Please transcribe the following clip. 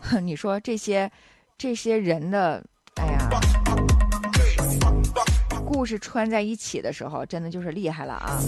你说这些人的，哎呀，故事串在一起的时候，真的就是厉害了啊！